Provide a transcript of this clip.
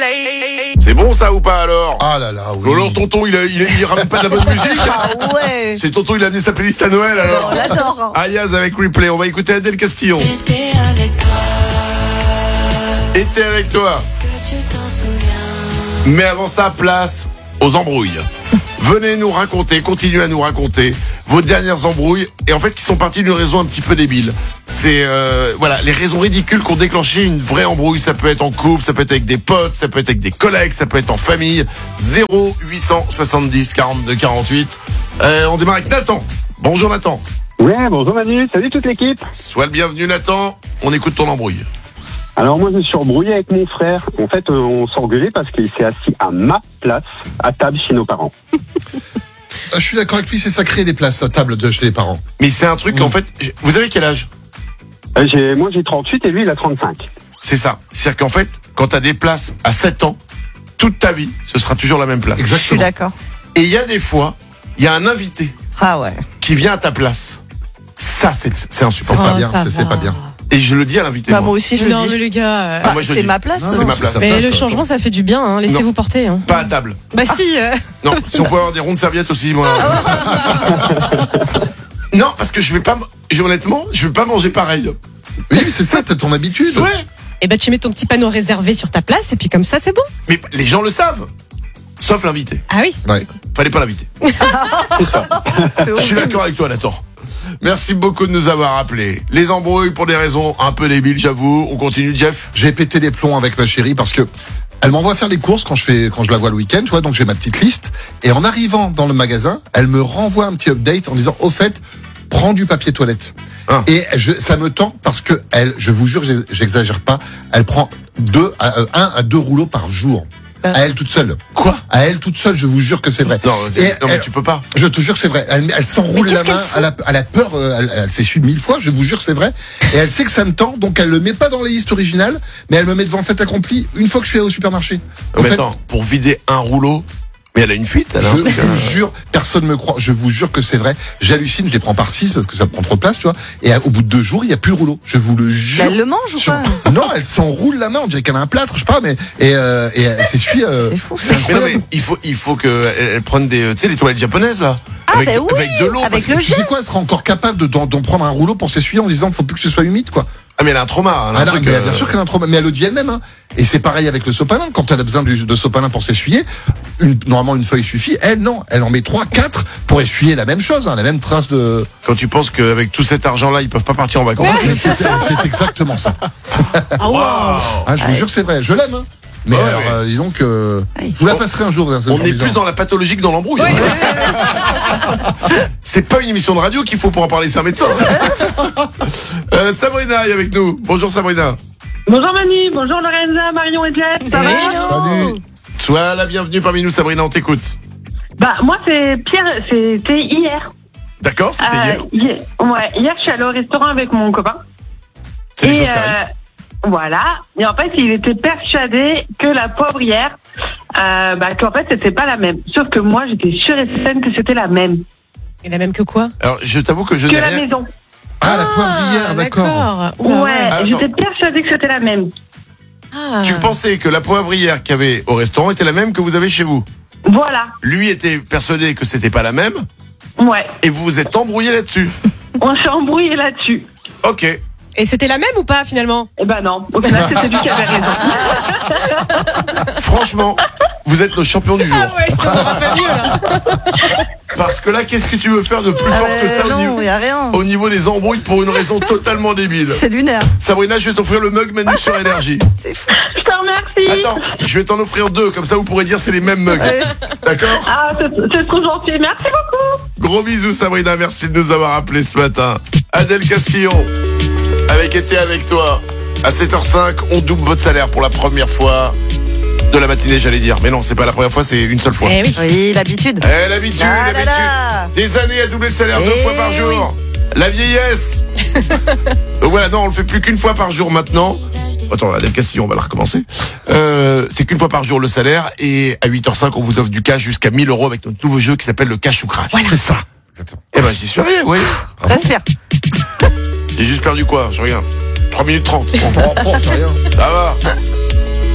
C'est bon ça ou pas alors? Ah là là, oui. Alors tonton, il ramène pas de la bonne musique? Ah ouais. C'est tonton, il a amené sa playlist à Noël alors. On l'adore. Ayaz avec Replay, on va écouter Adèle Castillon. J'étais avec toi. Était avec toi. Est-ce que tu t'en souviens? Mais avant ça, place aux embrouilles. Venez nous raconter, continuez à nous raconter vos dernières embrouilles et en fait qui sont parties d'une raison un petit peu débile. C'est voilà, les raisons ridicules qui ont déclenché une vraie embrouille. Ça peut être en couple, ça peut être avec des potes, ça peut être avec des collègues, ça peut être en famille. 0870 42 48. On démarre avec Nathan. Bonjour Nathan. Ouais, bonjour Manu, salut toute l'équipe. Sois le bienvenu Nathan. On écoute ton embrouille. Alors moi je me suis embrouillé avec mon frère. En fait on s'engueulait parce qu'il s'est assis à ma place à table chez nos parents. Je suis d'accord avec lui, c'est ça crée des places à table de chez les parents. Mais c'est un truc en fait. Vous avez quel âge? Moi j'ai 38 et lui il a 35. C'est ça. C'est-à-dire qu'en fait, quand t'as des places à 7 ans, toute ta vie, ce sera toujours la même place. Je suis Exactement. d'accord. Et il y a des fois, il y a un invité Ah ouais. qui vient à ta place. Ça, c'est C'est insupportable. pas bien, ça c'est va. pas bien. Et je le dis à l'invité. Bah, moi. moi aussi je Non, le mais dis. les gars. Ah, moi, je le C'est dis. ma place. Non, C'est non, ma c'est place. sa Mais place, le changement, ça fait du bien. Hein. Laissez-vous porter. Hein. Pas à table. Bah si. Non, si on peut avoir des rondes serviettes aussi, moi. Non, parce que honnêtement, je vais pas manger pareil. Oui, mais c'est ça, t'as ton habitude. Ouais. Et bah tu mets ton petit panneau réservé sur ta place et puis comme ça c'est bon. Mais les gens le savent. Sauf l'invité. Ah oui. Ouais. Fallait pas l'inviter. Je suis d'accord avec toi, Nathan. Merci beaucoup de nous avoir appelés. Les embrouilles pour des raisons un peu débiles, j'avoue. On continue, Jeff. J'ai pété les plombs avec ma chérie parce que elle m'envoie faire des courses quand je la vois le week-end, tu vois, donc j'ai ma petite liste. Et en arrivant dans le magasin, elle me renvoie un petit update en disant, au fait, prends du papier toilette. Ah. Et ça me tend parce que elle, je vous jure, j'exagère pas, elle prend 1 à 2 rouleaux par jour. À elle toute seule. Quoi? À elle toute seule, je vous jure que c'est vrai. Non, Et non mais elle- tu peux pas. Je te jure que c'est vrai. Elle s'enroule la main, elle a peur, elle s'essuie 1000 fois, je vous jure que c'est vrai. Et elle sait que ça me tend, donc elle le met pas dans les listes originales, mais elle me met devant fait accompli une fois que je suis au supermarché. En Mais fait, attends, pour vider un rouleau, mais elle a une fuite, alors. je vous jure, personne me croit, je vous jure que c'est vrai. J'hallucine, je les prends par 6 parce que ça prend trop de place, tu vois. Et au bout de 2 jours, il y a plus le rouleau. Je vous le jure. Elle le mange ou Sur- pas? Non, elle s'enroule la main, on dirait qu'elle a un plâtre, je sais pas, mais et elle s'essuie. C'est fou. C'est Mais non, incroyable. mais il faut que elle prenne des, tu sais, les toilettes japonaises là. Ah, avec, bah oui, avec de l'eau. avec parce que- le Tu sais quoi, elle sera encore capable d'en prendre un rouleau pour s'essuyer en disant faut plus que ce soit humide, quoi. Ah, mais elle a un trauma. Elle a un Ah non, truc, mais bien sûr qu'elle a un trauma, mais elle le dit elle-même. Hein. Et c'est pareil avec le sopalin. Quand elle a besoin de sopalin pour s'essuyer, normalement une feuille suffit. Elle, non. Elle en met 3, 4 pour essuyer la même chose, hein, la même trace de... Quand tu penses qu'avec tout cet argent-là, ils peuvent pas partir en vacances. C'est exactement ça. Wow. Ah, je vous jure que c'est vrai. Je l'aime. Hein. Mais Ouais, alors, ouais. dis donc, je vous la passerai un jour. On est plus dans la pathologie que dans l'embrouille. C'est pas une émission de radio qu'il faut pour en parler, c'est un médecin. Sabrina est avec nous. Bonjour Sabrina. Bonjour Manu, bonjour Lorenza, Marion et Jeff, ça va? Salut. Sois la bienvenue parmi nous Sabrina, on t'écoute. Bah moi c'est Pierre, c'était hier. D'accord, c'était hier. Hier je suis allée au restaurant avec mon copain. C'est les choses qui arrivent. Voilà, et en fait il était persuadé que la poivrière, qu'en fait c'était pas la même. Sauf que moi j'étais sûre et certaine que c'était la même. Et la même que quoi? Alors, je t'avoue que je Que n'ai la rien. maison. Ah, la poivrière, d'accord. Oula, Ouais, Attends. j'étais persuadée que c'était la même. Ah. Tu pensais que la poivrière qu'il y avait au restaurant était la même que vous avez chez vous. Voilà, Lui était persuadé que c'était pas la même ouais. et vous vous êtes embrouillé là-dessus. On s'est embrouillé là-dessus. Ok. Et c'était la même ou pas finalement? Eh ben non, au final c'était lui qui avait raison. Franchement, vous êtes nos champions du jour. Ah ouais, ça me rappelle mieux là. Parce que là, qu'est-ce que tu veux faire de plus fort que ça non, il y a rien. au niveau des embrouilles pour une raison totalement débile? C'est lunaire. Sabrina, je vais t'offrir le mug Manu sur énergie. C'est fou. Je te remercie. Attends, je vais t'en offrir 2, comme ça vous pourrez dire c'est les mêmes mugs. Ouais. D'accord? Ah, c'est trop gentil, merci beaucoup. Gros bisous Sabrina, merci de nous avoir appelés ce matin. Adèle Castillon, avec été avec toi. À 7h05, on double votre salaire pour la première fois de la matinée, j'allais dire. Mais non, c'est pas la première fois, c'est une seule fois. Eh oui. Oui, l'habitude. L'habitude, Ah là l'habitude. là. Des années à doubler le salaire 2 Eh fois par jour. La vieillesse. Donc voilà, non, on le fait plus qu'une fois par jour maintenant. Attends, Adèle Castillon, on va la recommencer. C'est qu'une fois par jour le salaire. Et à 8h05, on vous offre du cash jusqu'à 1000 € avec notre nouveau jeu qui s'appelle le Cash ou Crash. C'est ça. Exactement. Eh ben, j'y suis rien, oui. Respire. J'ai juste perdu quoi? Je regarde. 3 minutes 30. C'est rien. Ça va.